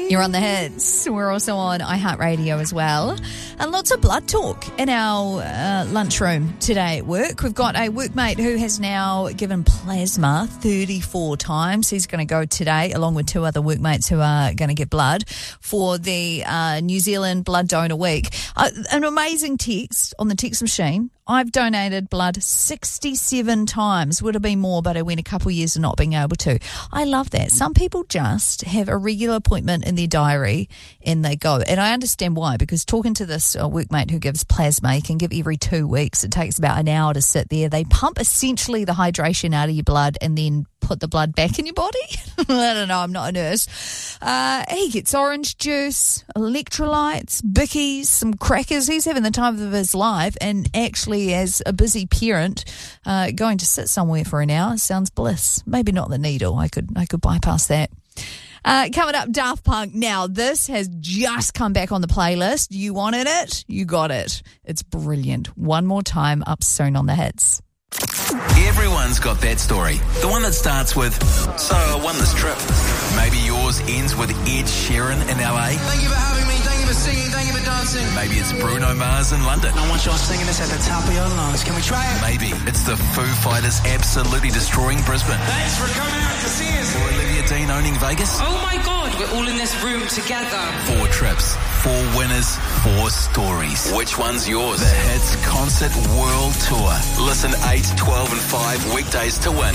You're on the hits. We're also on iHeartRadio as well. And lots of blood talk in our lunchroom today at work. We've got a workmate who has now given plasma 34 times. He's going to go today, along with two other workmates who are going to give blood for the New Zealand Blood Donor Week. An amazing text on the text machine. I've donated blood 67 times. Would have been more, but I went a couple of years of not being able to. I love that. Some people just have a regular appointment in their diary and they go. And I understand why, because talking to this workmate who gives plasma, he can give every 2 weeks. It takes about an hour to sit there. They pump essentially the hydration out of your blood and then put the blood back in your body. I don't know, I'm not a nurse. He gets orange juice, electrolytes, bickies, some crackers. He's having the time of his life, and actually as a busy parent, going to sit somewhere for an hour sounds bliss. Maybe not the needle. I could bypass that. Coming up, Daft Punk. Now, this has just come back on the playlist. You wanted it? You got it. It's brilliant. One more time, up soon on the hits. Everyone's got that story. The one that starts with, so I won this trip. Maybe yours ends with Ed Sheeran in LA. Thank you for having me. Thank you for singing. Thank you for dancing. Maybe it's Bruno Mars in London. I want y'all singing this at the top of your lungs. Can we try it? Maybe it's the Foo Fighters absolutely destroying Brisbane. Thanks for coming out to see us. Or Olivia Dean owning Vegas. Oh my God, we're all in this room together. 4 trips, 4 winners, 4 stories. Which one's yours? The Hits Concert World Tour. Listen 8, 12 and 5 weekdays to win.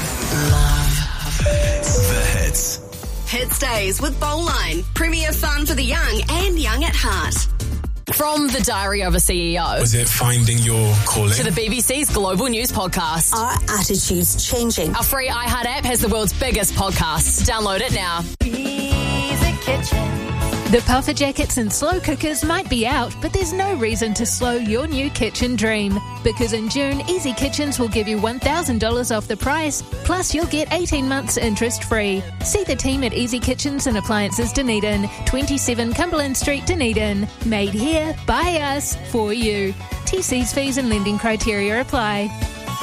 The Hits. Hits Days with Bowline. Premier fun for the young and young at heart. From the Diary of a CEO. Was it finding your calling? To the BBC's Global News Podcast. Are attitudes changing? Our free iHeart app has the world's biggest podcasts. Download it now. Easy Kitchen. The puffer jackets and slow cookers might be out, but there's no reason to slow your new kitchen dream. Because in June, Easy Kitchens will give you $1,000 off the price, plus you'll get 18 months interest-free. See the team at Easy Kitchens and Appliances Dunedin, 27 Cumberland Street, Dunedin. Made here, by us, for you. TC's fees and lending criteria apply.